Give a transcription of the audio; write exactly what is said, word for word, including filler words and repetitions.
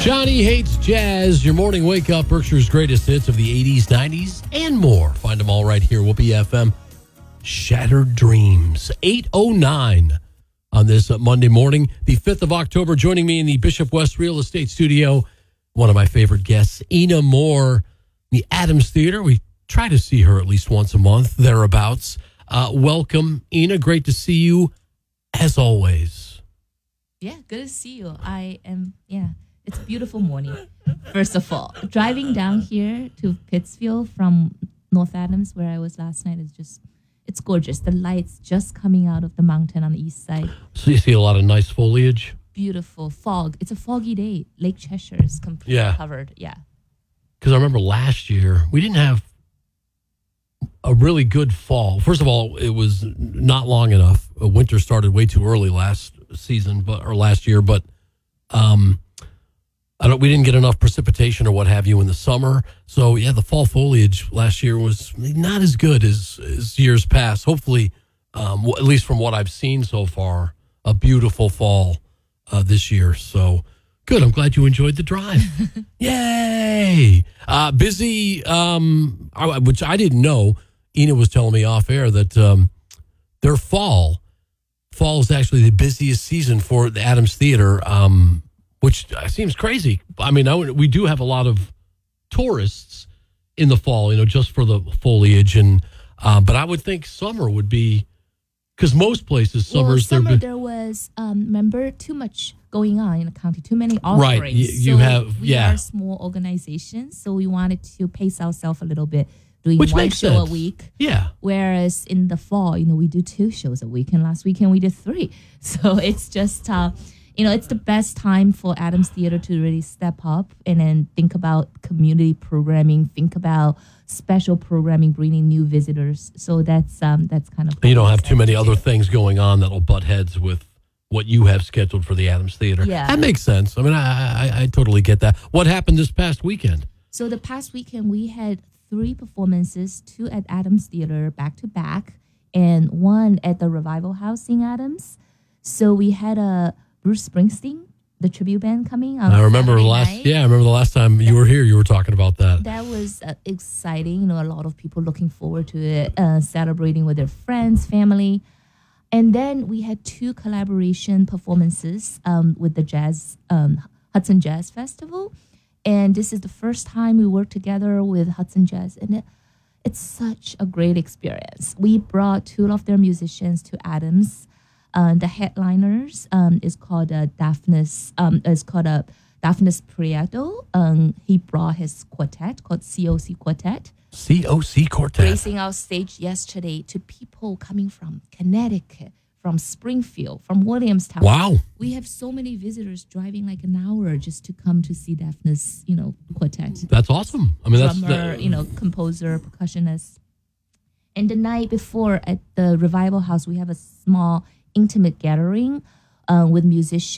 Johnny Hates Jazz, your morning wake up, Berkshire's greatest hits of the eighties, nineties, and more. Find them all right here. Whoopee F M. Shattered Dreams, eight oh nine on this Monday morning, the fifth of October. Joining me in the Bishop West Real Estate Studio, one of my favorite guests, Ina Moore, the Adams Theater. We try to see her at least once a month, thereabouts. Uh, welcome, Ina. Great to see you, as always. Yeah, good to see you. I am, yeah, it's a beautiful morning. First of all, driving down here to Pittsfield from North Adams, where I was last night, is just, it's gorgeous. The lights just coming out of the mountain on the east side. So you see a lot of nice foliage? Beautiful fog. It's a foggy day. Lake Cheshire is completely yeah. covered. Yeah. Because I remember last year, we didn't have a really good fall. First of all, it was not long enough. Winter started way too early last season, but or last year. But um, I don't. We didn't get enough precipitation or what have you in the summer. So yeah, the fall foliage last year was not as good as, as years past. Hopefully, um, at least from what I've seen so far, a beautiful fall uh, this year. So. Good. I'm glad you enjoyed the drive. Yay! Uh, busy, um, I, which I didn't know. Ina was telling me off air that um, their fall, fall is actually the busiest season for the Adams Theater, um, which seems crazy. I mean, I, we do have a lot of tourists in the fall, you know, just for the foliage, and uh, but I would think summer would be, because most places summers well, summer there was um, remember too much going on in the county, too many offerings. Right, you, you so have we yeah. are a small organization, so we wanted to pace ourselves a little bit, doing Which one makes show sense. a week. Yeah. Whereas in the fall, you know, we do two shows a week, and last weekend we did three. So it's just, uh, you know, it's the best time for Adams Theater to really step up and then think about community programming, think about special programming, bringing new visitors. So that's um, that's kind of. You don't have too many to other do. things going on that'll butt heads with what you have scheduled for the Adams Theater. Yeah. That makes sense. I mean, I, I I totally get that. What happened this past weekend? So the past weekend we had three performances, two at Adams Theater back to back, and one at the Revival House in Adams. So we had a Bruce Springsteen, the tribute band, coming on I remember Saturday last. night. Yeah, I remember the last time you were here. You were talking about that. That was uh, exciting. You know, a lot of people looking forward to it, uh, celebrating with their friends, family. And then we had two collaboration performances um, with the Jazz um, Hudson Jazz Festival. And this is the first time we worked together with Hudson Jazz. And it, it's such a great experience. We brought two of their musicians to Adams. Uh, the headliners um, is called uh, Daphnis, um, is called uh, Daphnis Prieto. Um, he brought his quartet called C O C Quartet. C O C Quartet. Gracing our stage yesterday to people coming from Connecticut, from Springfield, from Williamstown. Wow. We have so many visitors driving like an hour just to come to see Daphnis, you know, quartet. That's awesome. I mean, that's Drummer, that, you know, composer, percussionist. And the night before at the Revival House, we have a small intimate gathering uh, with musicians.